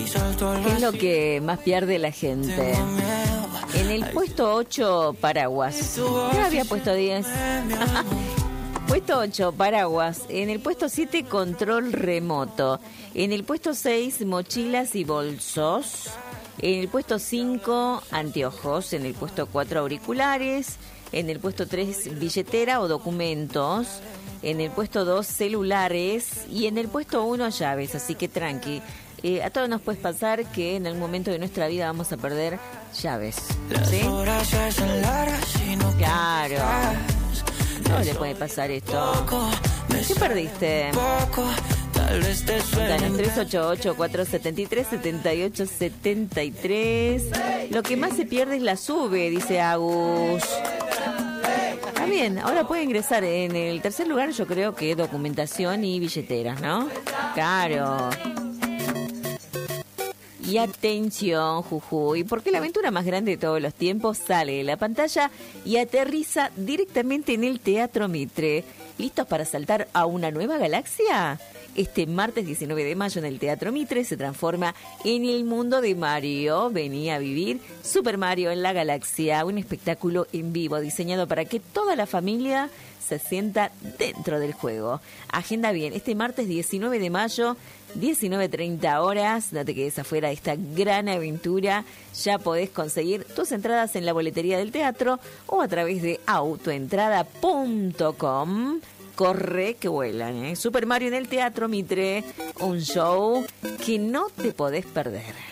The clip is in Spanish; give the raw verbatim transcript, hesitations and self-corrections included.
¿Qué es lo que más pierde la gente? En el puesto ocho, paraguas. Ya había puesto diez. Puesto ocho, paraguas. En el puesto siete, control remoto. En el puesto seis, mochilas y bolsos. En el puesto cinco, anteojos. En el puesto cuatro, auriculares. En el puesto tres, billetera o documentos. En el puesto dos, celulares. Y en el puesto uno, llaves. Así que tranqui. Eh, a todos nos puede pasar que en algún momento de nuestra vida vamos a perder llaves. ¿Sí? Claro. No le puede pasar esto. ¿Qué perdiste? Danos tres ocho ocho, cuatro siete tres, siete ocho siete tres. Lo que más se pierde es la sube, dice Agus. Está bien, ahora puede ingresar. En el tercer lugar yo creo que documentación y billeteras, ¿no? Claro. Y atención, Jujuy, porque la aventura más grande de todos los tiempos sale de la pantalla y aterriza directamente en el Teatro Mitre. ¿Listos para saltar a una nueva galaxia? Este martes diecinueve de mayo en el Teatro Mitre se transforma en el mundo de Mario. Venía a vivir Super Mario en la Galaxia, un espectáculo en vivo diseñado para que toda la familia se sienta dentro del juego. Agenda bien, este martes diecinueve de mayo, diecinueve treinta horas, no te quedes afuera de esta gran aventura. Ya podés conseguir tus entradas en la boletería del teatro o a través de autoentrada punto com. Corre que vuelan, ¿eh? Super Mario en el Teatro Mitre, un show que no te podés perder.